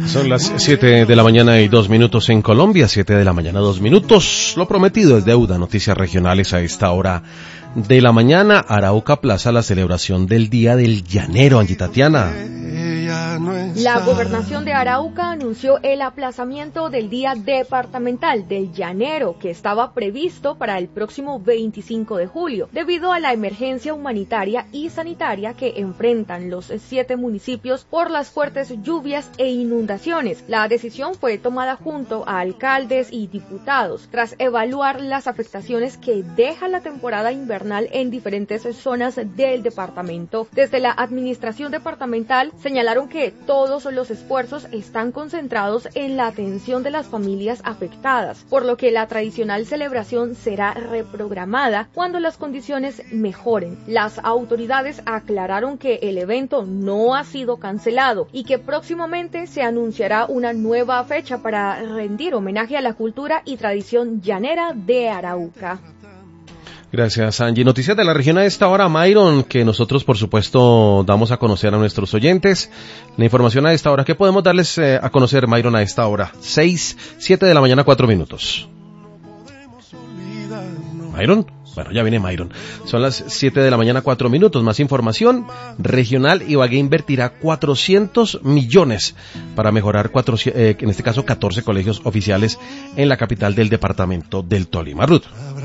Son las 7 de la mañana y 2 minutos en Colombia, 7 de la mañana 2 minutos. Lo prometido es deuda. Noticias regionales a esta hora de la mañana. Arauca aplaza la celebración del Día del Llanero. Angie Tatiana. La gobernación de Arauca anunció el aplazamiento del Día Departamental del Llanero, que estaba previsto para el próximo 25 de julio, debido a la emergencia humanitaria y sanitaria que enfrentan los 7 municipios por las fuertes lluvias e inundaciones. La decisión fue tomada junto a alcaldes y diputados, tras evaluar las afectaciones que deja la temporada invernal en diferentes zonas del departamento. Desde la administración departamental señalaron que todos los esfuerzos están concentrados en la atención de las familias afectadas, por lo que la tradicional celebración será reprogramada cuando las condiciones mejoren. Las autoridades aclararon que el evento no ha sido cancelado y que próximamente se anunciará una nueva fecha para rendir homenaje a la cultura y tradición llanera de Arauca. Gracias, Angie. Noticias de la región a esta hora, Myron, que nosotros, por supuesto, damos a conocer a nuestros oyentes. La información a esta hora, ¿qué podemos darles a conocer, Myron, a esta hora? 7 de la mañana, 4 minutos. Myron. Bueno, ya viene Myron. Son las 7 de la mañana, 4 minutos. Más información. Regional Ibagué invertirá 400 millones para mejorar en este caso 14 colegios oficiales en la capital del departamento del Tolima. Ruth.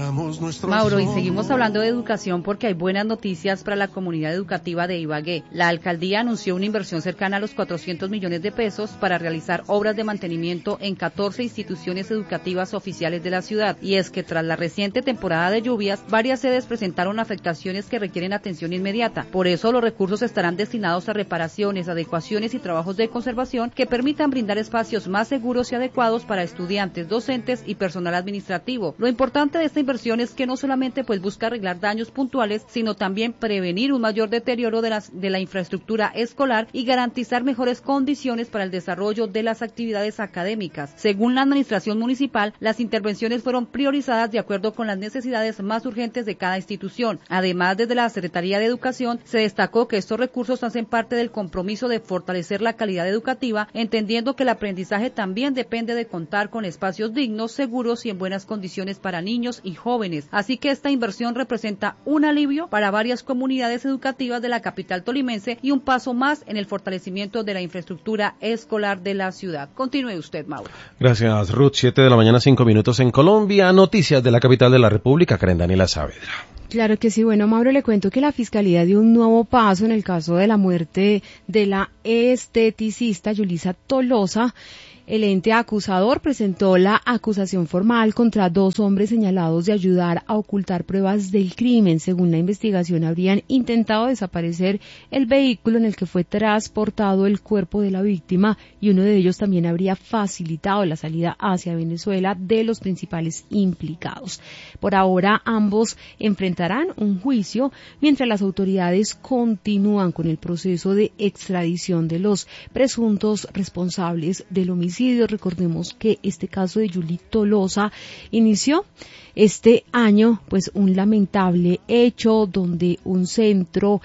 Mauro, y seguimos hablando de educación porque hay buenas noticias para la comunidad educativa de Ibagué. La alcaldía anunció una inversión cercana a los 400 millones de pesos para realizar obras de mantenimiento en 14 instituciones educativas oficiales de la ciudad. Y es que tras la reciente temporada de lluvias, varias sedes presentaron afectaciones que requieren atención inmediata. Por eso los recursos estarán destinados a reparaciones, adecuaciones y trabajos de conservación que permitan brindar espacios más seguros y adecuados para estudiantes, docentes y personal administrativo. Lo importante de esta inversión es que no solamente busca arreglar daños puntuales, sino también prevenir un mayor deterioro de la infraestructura escolar y garantizar mejores condiciones para el desarrollo de las actividades académicas. Según la administración municipal, las intervenciones fueron priorizadas de acuerdo con las necesidades más urgentes de cada institución. Además, desde la Secretaría de Educación se destacó que estos recursos hacen parte del compromiso de fortalecer la calidad educativa, entendiendo que el aprendizaje también depende de contar con espacios dignos, seguros y en buenas condiciones para niños y jóvenes. Así que esta inversión representa un alivio para varias comunidades educativas de la capital tolimense y un paso más en el fortalecimiento de la infraestructura escolar de la ciudad. Continúe usted, Mauro. Gracias, Ruth. 7 de la mañana, 5 minutos en Colombia. Noticias de la capital de la República, Karen Daniela Saavedra. Claro que sí. Bueno, Mauro, le cuento que la Fiscalía dio un nuevo paso en el caso de la muerte de la esteticista Yulisa Tolosa. El ente acusador presentó la acusación formal contra 2 hombres señalados de ayudar a ocultar pruebas del crimen. Según la investigación, habrían intentado desaparecer el vehículo en el que fue transportado el cuerpo de la víctima y uno de ellos también habría facilitado la salida hacia Venezuela de los principales implicados. Por ahora, ambos enfrentarán un juicio mientras las autoridades continúan con el proceso de extradición de los presuntos responsables del homicidio. Recordemos que este caso de Yuli Tolosa inició este año, pues un lamentable hecho donde un centro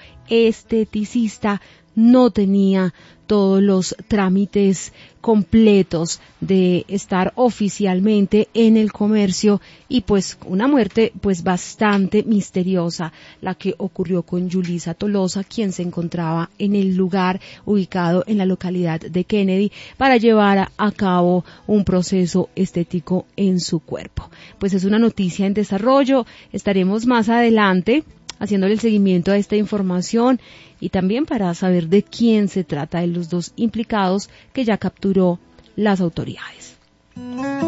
esteticista no tenía todos los trámites completos de estar oficialmente en el comercio y pues una muerte pues bastante misteriosa la que ocurrió con Yulisa Tolosa, quien se encontraba en el lugar ubicado en la localidad de Kennedy para llevar a cabo un proceso estético en su cuerpo. Pues es una noticia en desarrollo, estaremos más adelante haciéndole el seguimiento a esta información y también para saber de quién se trata de los 2 implicados que ya capturó las autoridades.